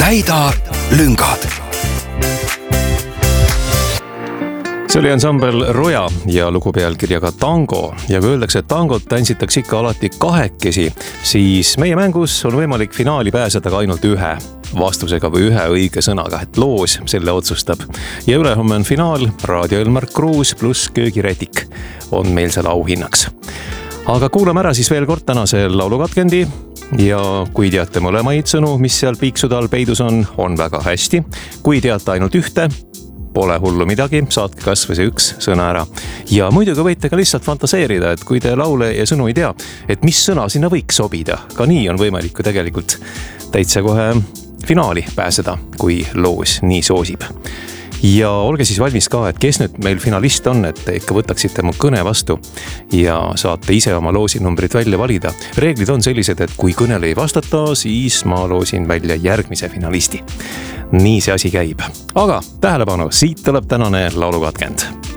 täida lüngad. See oli ansambel Roja ja lugu pealkirjaga Tango. Ja kui öeldakse, et tangot tantsitakse ikka alati kahekesi, siis meie mängus on võimalik finaali pääseda ka ainult ühe vastusega või ühe õige sõnaga, et loos selle otsustab. Ja ülehomme on finaal, Raadio Elmar Kruus pluss köögirätik on meil seal auhinnaks. Aga kuulame ära siis veel kord tänase laulukatkendi ja kui teate mõlemaid sõnu, mis seal piiksude all peidus on väga hästi. Kui teate ainult ühte, pole hullu midagi, saatke kas või see üks sõna ära. Ja muidugi võite ka lihtsalt fantaseerida, et kui te laule ja sõnu ei tea, et mis sõna sinna võiks sobida. Ka nii on võimalik ju tegelikult täitsa kohe finaali pääseda, kui loos nii soosib. Ja olge siis valmis ka, et kes nüüd meil finalist on, et te ikka võtaksite mu kõne vastu ja saate ise oma loosinumbrid välja valida. Reeglid on sellised, et kui kõnele ei vastata, siis ma loosin välja järgmise finalisti. Nii see asi käib. Aga tähelepanu, siit tuleb tänane laulukatkend.